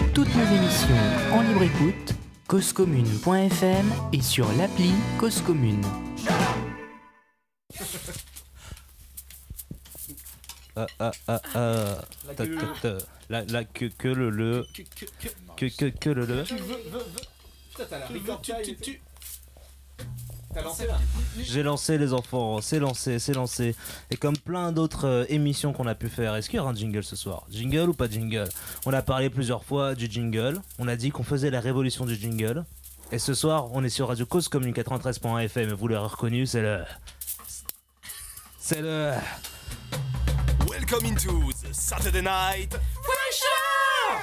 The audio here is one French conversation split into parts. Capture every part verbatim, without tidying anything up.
Toutes nos émissions en libre écoute, causecommune point f m et sur l'appli Cause Commune. Ah ah ah ah ta, ta, ta. La, la que que le le que que que le le. Putain, t'as la record tu, tu, T'as lancé là. J'ai lancé les enfants, c'est lancé, c'est lancé. Et comme plein d'autres euh, émissions qu'on a pu faire, est-ce qu'il y aura un jingle ce soir? Jingle ou pas jingle? On a parlé plusieurs fois du jingle, on a dit qu'on faisait la révolution du jingle. Et ce soir, on est sur Radio Cause Commune quatre-vingt-treize point un F M, vous l'aurez reconnu, c'est le... C'est le... Welcome into the Saturday Night Fresher!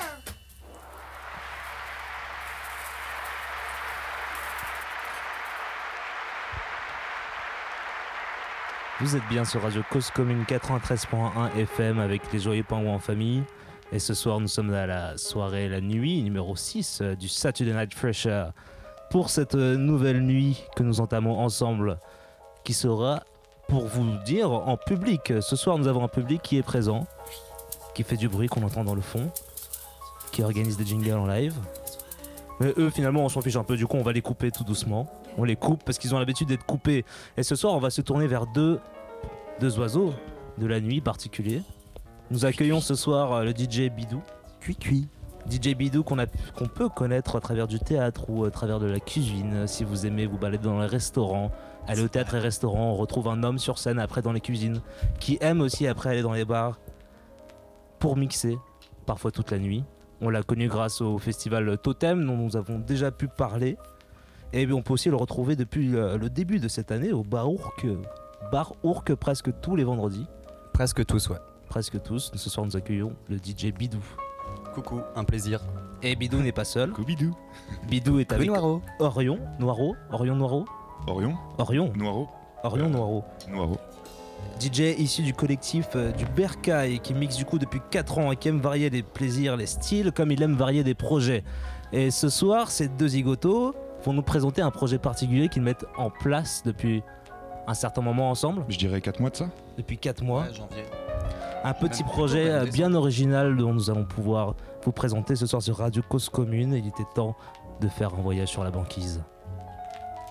Vous êtes bien sur Radio Cause Commune quatre-vingt-treize point un F M avec les Joyeux Pingouins en famille. Et ce soir, nous sommes à la soirée, la nuit numéro six euh, du Saturday Night Fresher. Pour cette euh, nouvelle nuit que nous entamons ensemble, qui sera, pour vous dire, en public. Ce soir, nous avons un public qui est présent, qui fait du bruit qu'on entend dans le fond, qui organise des jingles en live. Mais eux, finalement, on s'en fiche un peu, du coup, on va les couper tout doucement. On les coupe parce qu'ils ont l'habitude d'être coupés. Et ce soir, on va se tourner vers deux, deux oiseaux de la nuit particuliers. Nous accueillons ce soir euh, le D J Bidou. Cui-cui. D J Bidou qu'on, a, qu'on peut connaître à travers du théâtre ou à travers de la cuisine. Si vous aimez vous balader dans les restaurants, aller au théâtre et restaurant, on retrouve un homme sur scène après dans les cuisines, qui aime aussi après aller dans les bars pour mixer, parfois toute la nuit. On l'a connu grâce au festival Totem dont nous avons déjà pu parler. Et on peut aussi le retrouver depuis le début de cette année au Bar Ourk, Bar Ourk presque tous les vendredis. Presque tous, ouais. Presque tous. Ce soir, nous accueillons le D J Bidou. Coucou, un plaisir. Et Bidou n'est pas seul. Coucou Bidou. Bidou est avec Noiro. Orion, Noiro, Orion Noiro, Orion. Orion, Noiro. Orion Euh, Noiro. Noiro. D J issu du collectif euh, du Bercail qui mixe du coup depuis quatre ans et qui aime varier les plaisirs, les styles comme il aime varier des projets. Et ce soir, ces deux zigotos vont nous présenter un projet particulier qu'ils mettent en place depuis un certain moment ensemble, Je dirais quatre mois de ça. depuis quatre mois. Ouais, janvier. Un petit Même projet plutôt, euh, même bien original dont nous allons pouvoir vous présenter ce soir sur Radio Cause Commune. Il était temps de faire un voyage sur la banquise.